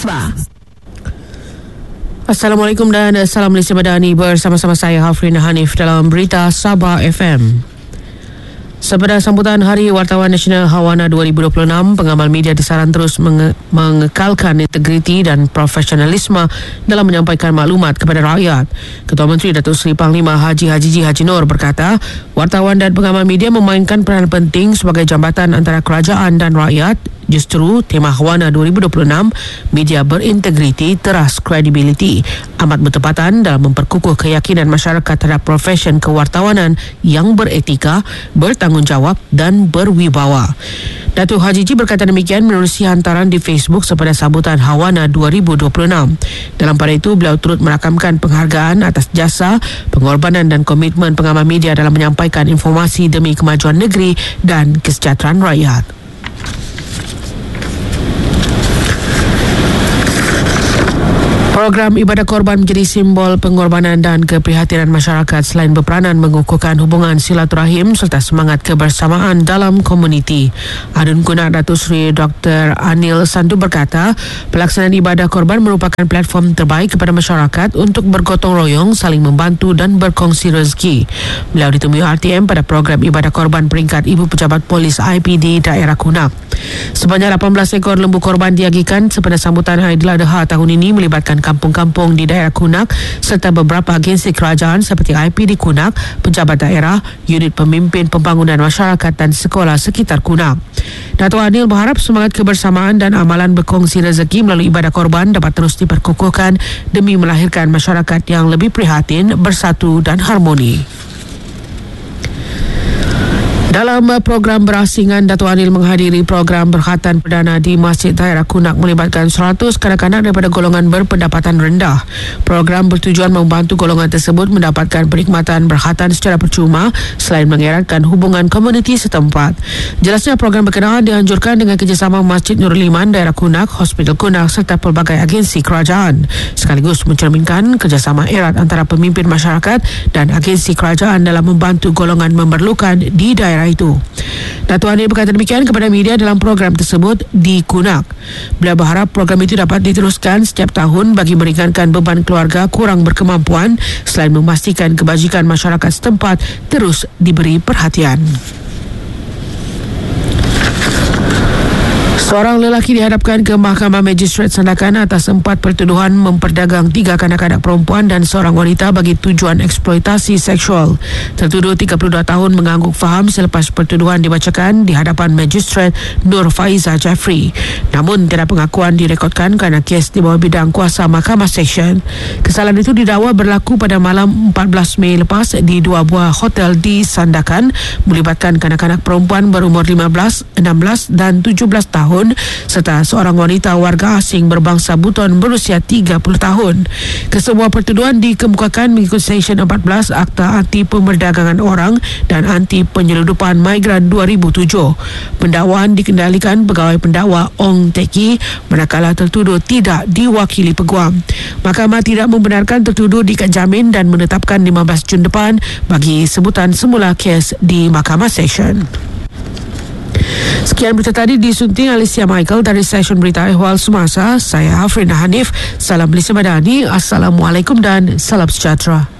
Khutbah. Assalamualaikum dan salam Malaysia Madani, bersama-sama saya Hafrin Hanif dalam Berita Sabah FM. Sepada sambutan Hari Wartawan Nasional Hawana 2026, pengamal media disaran terus mengekalkan integriti dan profesionalisme dalam menyampaikan maklumat kepada rakyat. Ketua Menteri Datuk Seri Panglima Haji Haji Noor berkata, wartawan dan pengamal media memainkan peranan penting sebagai jambatan antara kerajaan dan rakyat. Justru tema Hawana 2026, media berintegriti, teras kredibiliti, amat bertepatan dalam memperkukuh keyakinan masyarakat terhadap profesion kewartawanan yang beretika, bertanggungjawab dan berwibawa. Datuk Haji berkata demikian menerusi hantaran di Facebook sepada sambutan Hawana 2026. Dalam pada itu, beliau turut merakamkan penghargaan atas jasa, pengorbanan dan komitmen pengamal media dalam menyampaikan informasi demi kemajuan negeri dan kesejahteraan rakyat. Program Ibadah Korban menjadi simbol pengorbanan dan keprihatinan masyarakat selain berperanan mengukuhkan hubungan silaturahim serta semangat kebersamaan dalam komuniti. Adun Kunak Datuk Seri Dr. Anil Sandu berkata, pelaksanaan Ibadah Korban merupakan platform terbaik kepada masyarakat untuk bergotong royong, saling membantu dan berkongsi rezeki. Beliau ditemui RTM pada program Ibadah Korban peringkat Ibu Pejabat Polis IPD Daerah Kunak. Sebanyak 18 ekor lembu korban diagikan sepada sambutan Aidiladha tahun ini melibatkan kampung-kampung di daerah Kunak serta beberapa agensi kerajaan seperti IPD Kunak, pejabat daerah, unit pemimpin pembangunan masyarakat dan sekolah sekitar Kunak. Datuk Anil berharap semangat kebersamaan dan amalan berkongsi rezeki melalui ibadah korban dapat terus diperkukuhkan demi melahirkan masyarakat yang lebih prihatin, bersatu dan harmoni. Dalam program berasingan, Datuk Anil menghadiri program berkhatan perdana di Masjid Daerah Kunak melibatkan 100 kanak-kanak daripada golongan berpendapatan rendah. Program bertujuan membantu golongan tersebut mendapatkan perkhidmatan berkhatan secara percuma selain mengeratkan hubungan komuniti setempat. Jelasnya program berkenaan dianjurkan dengan kerjasama Masjid Nurul Iman Daerah Kunak, Hospital Kunak serta pelbagai agensi kerajaan, sekaligus mencerminkan kerjasama erat antara pemimpin masyarakat dan agensi kerajaan dalam membantu golongan memerlukan di daerah itu. Datuk Anil berkata demikian kepada media dalam program tersebut di Kunak. Beliau berharap program itu dapat diteruskan setiap tahun bagi meringankan beban keluarga kurang berkemampuan selain memastikan kebajikan masyarakat setempat terus diberi perhatian. Seorang lelaki dihadapkan ke Mahkamah Magistrate Sandakan atas 4 pertuduhan memperdagang 3 kanak-kanak perempuan dan seorang wanita bagi tujuan eksploitasi seksual. Tertuduh 32 tahun mengangguk faham selepas pertuduhan dibacakan di hadapan Magistrate Nur Faiza Jeffrey. Namun tiada pengakuan direkodkan kerana kes di bawah bidang kuasa Mahkamah Seksyen. Kesalahan itu didakwa berlaku pada malam 14 Mei lepas di 2 buah hotel di Sandakan melibatkan kanak-kanak perempuan berumur 15, 16 dan 17 tahun serta seorang wanita warga asing berbangsa Buton berusia 30 tahun. Kesemua pertuduhan dikemukakan mengikut Seksyen 14 Akta Anti Pemerdagangan Orang dan Anti Penyeludupan Migran 2007. Pendakwaan dikendalikan pegawai pendakwa Ong Teki manakala tertuduh tidak diwakili peguam. Mahkamah tidak membenarkan tertuduh diikat jamin dan menetapkan 15 Jun depan bagi sebutan semula kes di Mahkamah Seksyen. Sekian berita tadi disunting Alicia Michael dari Stesen Berita Ehwal Semasa. Saya Hafrin Hanif. Salam Malaysia Madani. Assalamualaikum dan salam sejahtera.